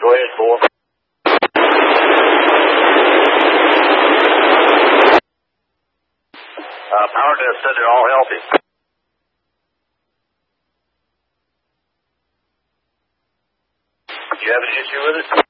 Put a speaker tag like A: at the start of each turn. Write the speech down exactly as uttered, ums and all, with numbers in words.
A: Go ahead, four. Uh, power test said they're all healthy. Do you have any issue with it?